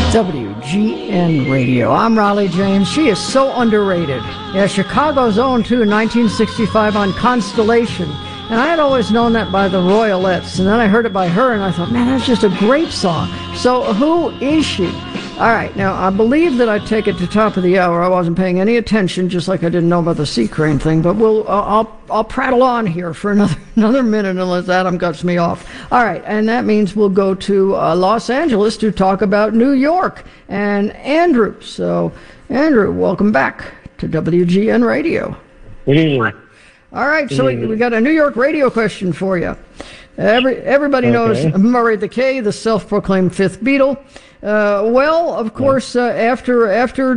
WGN Radio. I'm Raleigh James. She is so underrated. Yeah, Chicago's own, too, 1965 on Constellation. And I had always known that by the Royalettes. And then I heard it by her, and I thought, man, that's just a great song. So who is she? All right, now, I believe that I take it to top of the hour. I wasn't paying any attention, just like I didn't know about the sea crane thing. But I'll prattle on here for another minute unless Adam cuts me off. All right, and that means we'll go to Los Angeles to talk about New York and Andrew. So, Andrew, welcome back to WGN Radio. Good evening. All right, so we got a New York radio question for you. Everybody knows Murray the K, the self-proclaimed fifth Beatle. Well, of course, after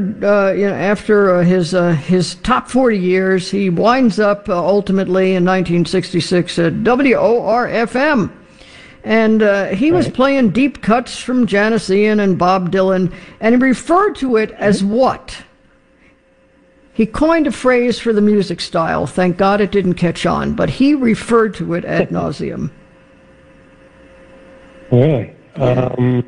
his top 40 years, he winds up ultimately in 1966 at WORFM. And he was playing deep cuts from Janis Ian and Bob Dylan, and he referred to it as what? He coined a phrase for the music style. Thank God it didn't catch on, but he referred to it ad nauseum. Really? Yeah.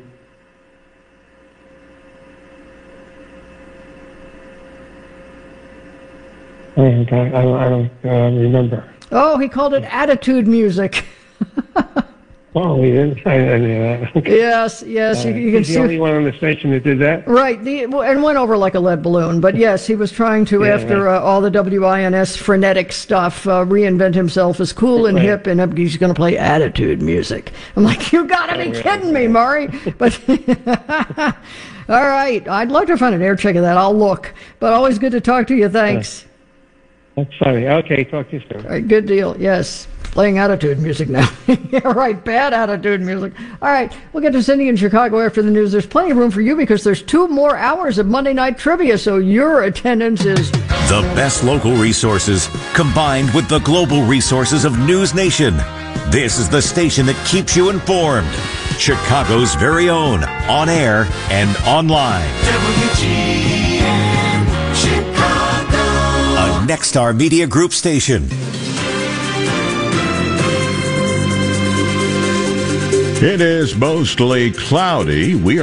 I don't remember. Oh, he called it attitude music. Oh, he did? I didn't know that. Okay. Yes. You can He's the only one on the station that did that? Right, and went over like a lead balloon. But yes, he was trying to, after all the WINS frenetic stuff, reinvent himself as cool and hip, and he's going to play attitude music. I'm like, you got to be kidding me, Murray. But all right, I'd like to find an air check of that. I'll look. But always good to talk to you. Thanks. That's funny. Okay, talk to you soon. All right, good deal. Yes. Playing attitude music now. Yeah, right. Bad attitude music. All right. We'll get to Cindy in Chicago after the news. There's plenty of room for you because there's 2 more hours of Monday Night Trivia, so your attendance is... The best local resources combined with the global resources of News Nation. This is the station that keeps you informed. Chicago's very own, on air and online. WGN Chicago. A Nexstar Media Group station. It is mostly cloudy. We